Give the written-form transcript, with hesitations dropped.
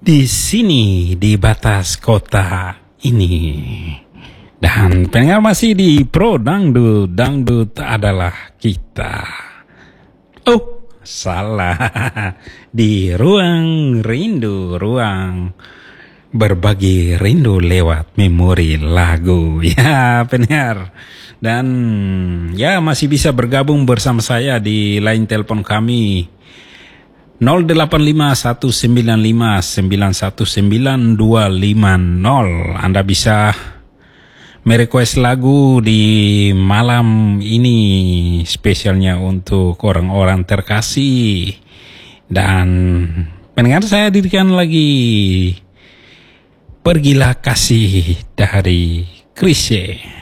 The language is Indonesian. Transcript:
Di sini di batas kota ini. Dan pendengar masih di Pro Dangdut, Dangdut adalah kita. Oh, salah. Di ruang rindu, ruang berbagi rindu lewat memori lagu. Ya, pendengar. Dan ya masih bisa bergabung bersama saya di line telepon kami 085195919250. Anda bisa merequest lagu di malam ini spesialnya untuk orang-orang terkasih. Dan pendengar, saya hadirkan lagi Pergilah Kasih dari Chrisye.